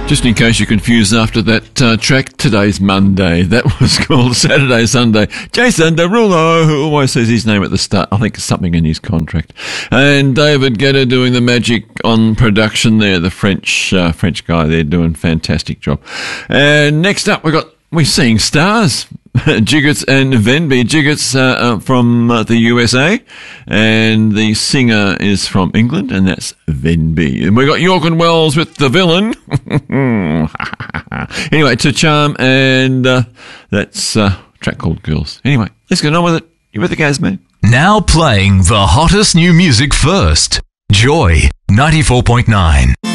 Just in case you're confused after that track, today's Monday. That was called Saturday Sunday. Jason Derulo, who always says his name at the start. I think it's something in his contract. And David Guetta doing the magic on production there. The French guy there doing a fantastic job. And next up, we're seeing stars. Jiggets and Venby. Jiggets from the USA, and the singer is from England, and that's Venby. And we got York and Wells with The Villain. Anyway, To Charm, and that's a track called Girls. Anyway, let's get on with it. You with the Gaz, man? Now playing the hottest new music first. Joy 94.9.